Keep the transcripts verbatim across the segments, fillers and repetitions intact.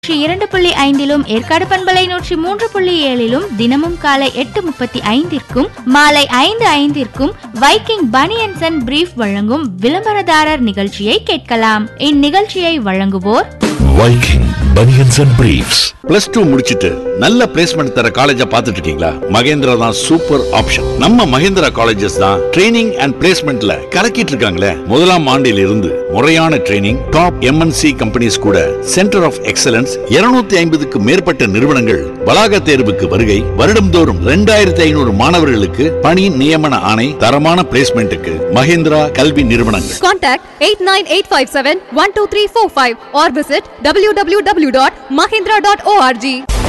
இரண்டு புள்ளி ஐந்திலும் ஏற்காடு பண்பலை நூற்றி மூன்று புள்ளி ஏழிலும் தினமும் காலை எட்டு முப்பத்தி ஐந்திற்கும் மாலை ஐந்து ஐந்திற்கும் வைக்கிங் பனியன்ஸ் அண்ட் பிரீஃப் வழங்கும் விளம்பரதாரர் நிகழ்ச்சியை கேட்கலாம். இந்நிகழ்ச்சியை வழங்குவோர் Viking banians and briefs. Plus two முடிச்சிட்டு நல்ல பிளேஸ்மெண்ட் தர காலேஜா பார்த்துட்டு இருக்கீங்களா? மகேந்திரா தான் சூப்பர் ஆப்ஷன். நம்ம மகேந்திரா காலேஜஸ் தான் ட்ரைனிங் அண்ட் பிளேஸ்மெண்ட்ல கலக்கிட்டு இருக்காங்களே. முதலாம் ஆண்டில் இருந்து முறையான ட்ரைனிங், டாப் எம்என்சி கம்பெனிஸ் கூட சென்டர் ஆஃப் எக்ஸலன்ஸ், இருநூத்தி ஐம்பதுக்கு மேற்பட்ட நிறுவனங்கள் வளாக தேர்வுக்கு வருகை, வருடம்தோறும் இரண்டாயிரத்தி ஐநூறு மாணவர்களுக்கு பணி நியமன ஆணை, தரமான பிளேஸ்மெண்ட்டுக்கு மகேந்திரா கல்வி நிறுவனங்கள். Contact eight nine eight five seven one two three four five or visit w w w dot mahindra dot org.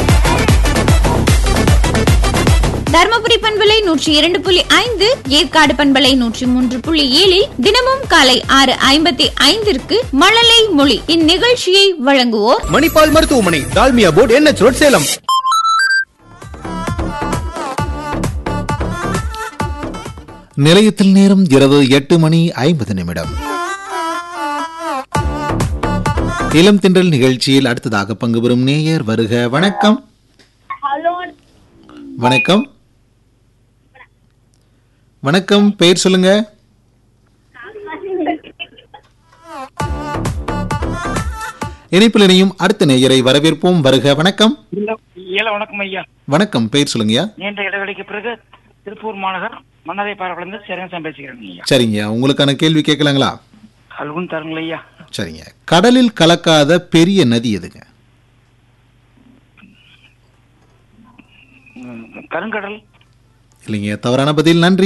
Dharmapuri பண்பலை நூற்றி இரண்டு புள்ளி ஐந்து, ஏற்காடு பண்பலை நூற்றி மூன்று புள்ளி ஏழில் தினமும் காலை ஆறு ஐம்பத்தி ஐந்திற்கு மழலை மொழி. இந்நிகழ்ச்சியை வழங்குவோர் மணிபால் மருத்துவமனை, டால்மியா போர்டு, என் எச் ரோட், சேலம். நிலையத்தில் நேரம் இரவு எட்டு மணி ஐம்பது நிமிடம். இளம் திண்டல் நிகழ்ச்சியில் அடுத்ததாக பங்கு பெறும் நேயர் வருக. வணக்கம். வணக்கம் வணக்கம் பெயர் சொல்லுங்க. இணைப்பில் இணையும் அடுத்த நேயரை வரவேற்போம். வருக. வணக்கம். வணக்கம் ஐயா. வணக்கம் பெயர் சொல்லுங்க. நீண்ட இடைவெளிக்கு பிறகு திருப்பூர் மாநகர் மன்னதை பாறையிலிருந்து சேரன் பேசுகிறேன். சரிங்க, உங்களுக்கான கேள்வி கேட்கலாங்களா? அல்குன் தருங்கள் ஐயா. சரிங்க, கடலில் கலக்காத பெரிய நதி எதுங்க? கருங்கடல். இல்லைங்க, தவறான பதில். நன்றி.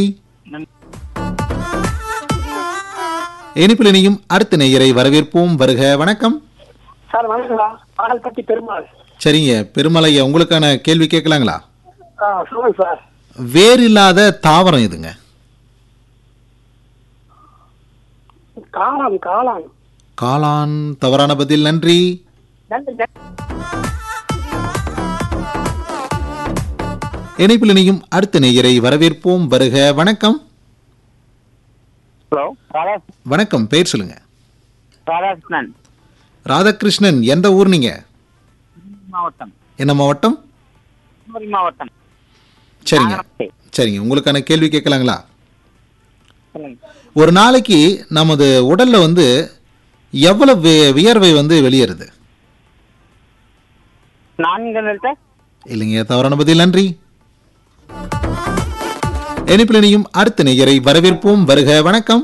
இனிப்பில் இணையும் அடுத்த நேயரை வரவேற்போம். வருக. வணக்கம். சார் வணக்கம். பாடல்பட்டி பெருமாள். சரிங்க, பெருமாள் ஐயா, உங்களுக்கான கேள்வி கேட்கலாங்களா? சொல்லுங்க சார். வேறில்லாத தாவரம் எதுங்க? காளான். காளான். காளான். தவறான பதில். நன்றி. இணைப்பில் இணையும் அடுத்த நேயரை வரவேற்போம். வருக. வணக்கம். ஹலோ. வணக்கம், பெயர் சொல்லுங்க. ராதாகிருஷ்ணன். ராதாகிருஷ்ணன், எந்த ஊர் நீங்க? மாவட்டம். என்ன மாவட்டம்? மாவட்டம். சரிங்க சரிங்க, உங்களுக்கான கேள்வி கேட்கலாங்களா? ஒரு நாளைக்கு நமது உடல்ல வந்து எவ்வளவு வியர்வை வந்து வெளியேறுது? இல்லைங்க, தவறான பதில். நன்றி. இணைப்பில் இணையும் அடுத்த நேயரை வரவேற்போம். வருக. வணக்கம்.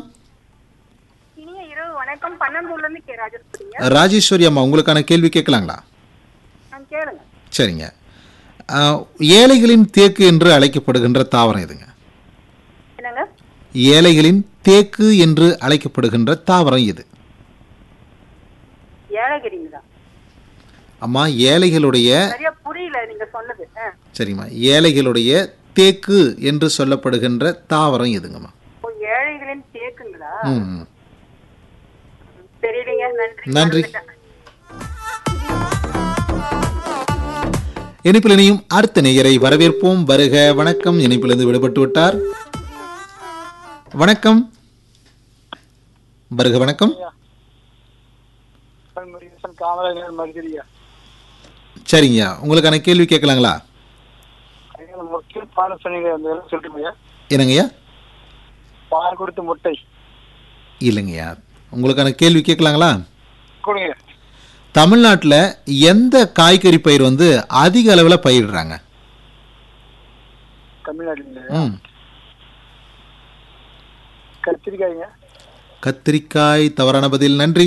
ராஜேஸ்வரி அம்மா, உங்களுக்கான கேள்வி கேட்கலாங்களா? சரிங்க, ஏழைகளின் தேக்கு என்று அழைக்கப்படுகின்ற தாவரம் எதுங்க? ஏழைகளின் தேக்கு என்று அழைக்கப்படுகின்ற தாவரம் எது? அம்மா, ஏழைகளுடைய சரிம்மா ஏழைகளுடைய தேக்கு என்று சொல்லப்படுகின்ற தாவரம் எதுங்கம்மா? நன்றி. இணைப்பில் இணையும் அடுத்த நேயரை வரவேற்போம். வருக. வணக்கம். இணைப்பிலிருந்து விடுபட்டு விட்டார். வணக்கம். வருக. வணக்கம். சரிங்க, உங்களுக்கான கேள்வி கேட்கலாங்களா? என்னங்கய்யா? இல்லைங்கய்யா, உங்களுக்கான கேள்வி கேட்கலாங்களா? தமிழ்நாட்டில் எந்த காய்கறி பயிர் வந்து அதிக அளவில் பயிரிடுறாங்க? கத்திரிக்காய். தவறான பதில். நன்றி.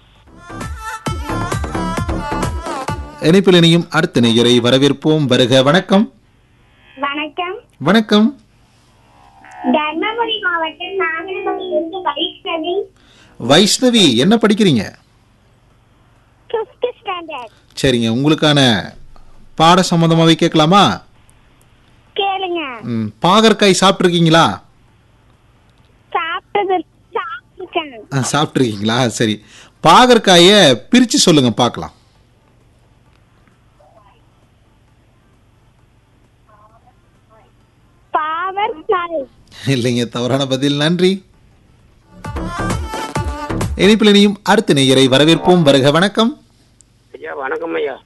இணைப்பில் இணையும் அடுத்த நேயரை வரவேற்போம். வருக. வணக்கம். வணக்கம். வணக்கம். தர்மபுரி மாவட்டம் நாகர்கோவிலிருந்து வைஷ்ணவி. வைஷ்ணவி, என்ன படிக்கிறீங்க? Fifth standard. சரிங்க, உங்களுக்கான பாட சம்பந்தமாவே கேட்கலாமா? கேளுங்க. பாகற்காய் சாப்பிட்டுருக்கீங்களா? சாப்பிட்டது சாப்பிட்டுருக்கேன். சாப்பிட்டுருக்கீங்களா? சரி, பாகற்காயை பிரிச்சு சொல்லுங்க பார்க்கலாம். இல்லைங்க, தவறான பதில். நன்றி. இணைப்பில் இணையும் அடுத்த நேயரை வரவேற்போம். வருக. வணக்கம். ஐயா. வணக்கம் ஐயா.